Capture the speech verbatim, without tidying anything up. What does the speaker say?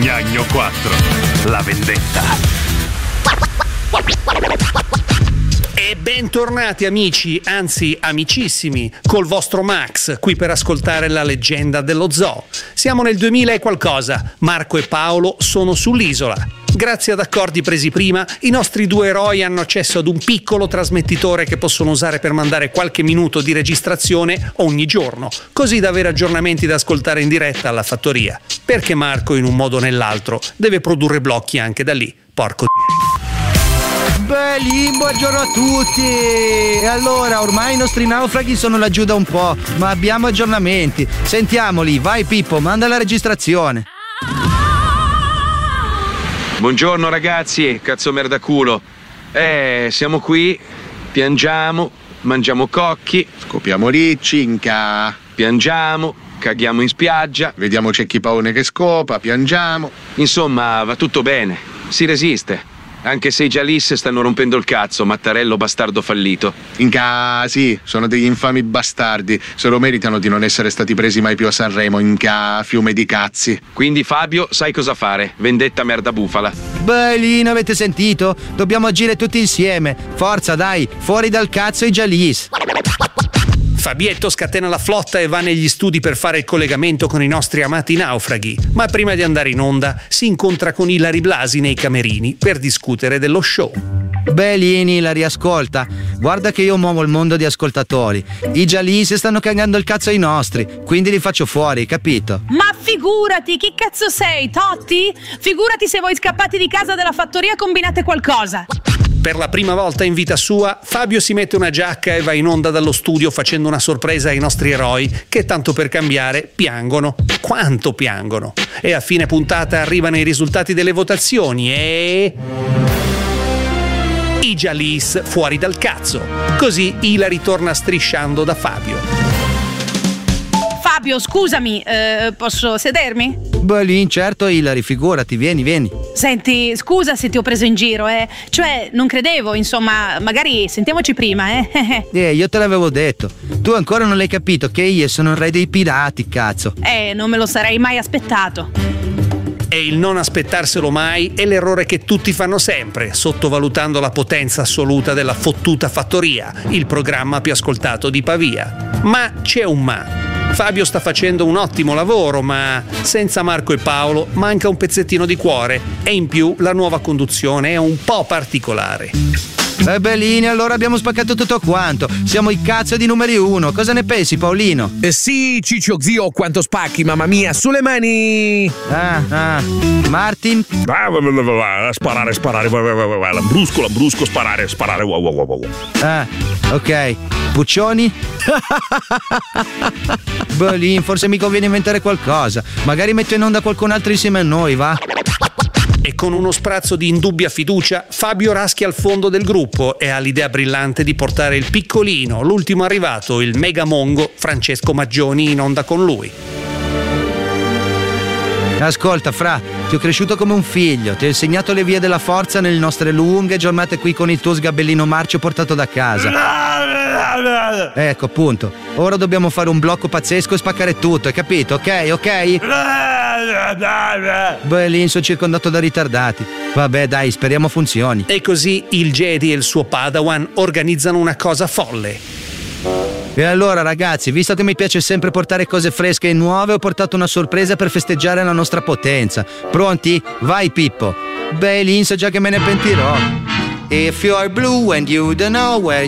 Gnagno quattro, la vendetta. E bentornati amici, anzi amicissimi, col vostro Max, qui per ascoltare la leggenda dello zoo. Siamo nel duemila e qualcosa, Marco e Paolo sono sull'isola. Grazie ad accordi presi prima, i nostri due eroi hanno accesso ad un piccolo trasmettitore che possono usare per mandare qualche minuto di registrazione ogni giorno, così da avere aggiornamenti da ascoltare in diretta alla fattoria. Perché Marco, in un modo o nell'altro, deve produrre blocchi anche da lì. Porco Belli, buongiorno a tutti! E allora, ormai i nostri naufraghi sono laggiù da un po', ma abbiamo aggiornamenti. Sentiamoli, vai Pippo, manda la registrazione. Buongiorno ragazzi, cazzo merda culo. Eh, siamo qui, piangiamo, mangiamo cocchi, scopiamo ricci, inca. Piangiamo, caghiamo in spiaggia, vediamo Cecchi Paone che scopa, piangiamo. Insomma, va tutto bene, si resiste. Anche se i Jalis stanno rompendo il cazzo, Mattarello bastardo fallito. Inca, sì, sono degli infami bastardi. Se lo meritano di non essere stati presi mai più a Sanremo, inca, fiume di cazzi. Quindi Fabio, sai cosa fare? Vendetta merda bufala. Belin, avete sentito? Dobbiamo agire tutti insieme. Forza, dai, fuori dal cazzo i Jalis. Fabietto scatena la flotta e va negli studi per fare il collegamento con i nostri amati naufraghi, ma prima di andare in onda si incontra con Ilari Blasi nei camerini per discutere dello show. Belini, la riascolta. Guarda che io muovo il mondo di ascoltatori. I Jalis stanno cagando il cazzo ai nostri, quindi li faccio fuori, capito? Ma figurati, chi cazzo sei, Totti? Figurati se voi scappati di casa della fattoria combinate qualcosa. Per la prima volta in vita sua, Fabio si mette una giacca e va in onda dallo studio facendo una sorpresa ai nostri eroi che, tanto per cambiare, piangono. Quanto piangono! E a fine puntata arrivano i risultati delle votazioni e... i Jalis fuori dal cazzo. Così Ilari torna strisciando da Fabio. Fabio, scusami, eh, posso sedermi? Belin, certo Ilari, figurati, vieni, vieni. Senti, scusa se ti ho preso in giro, eh. Cioè, non credevo, insomma, magari sentiamoci prima, eh. Eh, io te l'avevo detto. Tu ancora non l'hai capito che io sono il re dei pirati, cazzo. Eh, non me lo sarei mai aspettato. E il non aspettarselo mai è l'errore che tutti fanno sempre, sottovalutando la potenza assoluta della fottuta fattoria, il programma più ascoltato di Pavia. Ma c'è un ma. Fabio sta facendo un ottimo lavoro, ma senza Marco e Paolo manca un pezzettino di cuore e in più la nuova conduzione è un po' particolare. Eh Bellini, allora abbiamo spaccato tutto quanto. Siamo i cazzo di numeri uno. Cosa ne pensi, Paolino? Eh sì, Ciccio zio, quanto spacchi, mamma mia, sulle mani! Ah, ah. Martin? Sparare, sparare, lambrusco, lambrusco, sparare, sparare. Ah, ok. Puccioni? Bellin, forse mi conviene inventare qualcosa. Magari metto in onda qualcun altro insieme a noi, va? E con uno sprazzo di indubbia fiducia, Fabio raschia al fondo del gruppo e ha l'idea brillante di portare il piccolino, l'ultimo arrivato, il mega mongo Francesco Maggioni in onda con lui. Ascolta, Fra, ti ho cresciuto come un figlio, ti ho insegnato le vie della forza nelle nostre lunghe giornate qui con il tuo sgabellino marcio portato da casa. Ecco, appunto. Ora dobbiamo fare un blocco pazzesco e spaccare tutto, hai capito? Ok, ok? Beh, lì sono circondato da ritardati. Vabbè, dai, speriamo funzioni. E così il Jedi e il suo Padawan organizzano una cosa folle. E allora ragazzi, visto che mi piace sempre portare cose fresche e nuove, ho portato una sorpresa per festeggiare la nostra potenza. Pronti? Vai Pippo. Beh, lì so già che me ne pentirò. If you're blue and you don't know where